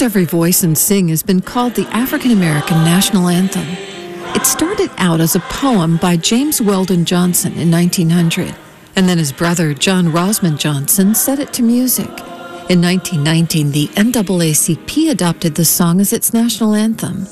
Lift Every Voice and Sing has been called the African American national anthem. It started out as a poem by James Weldon Johnson in 1900, and then his brother John Rosman Johnson set it to music. In 1919, the NAACP adopted the song as its national anthem.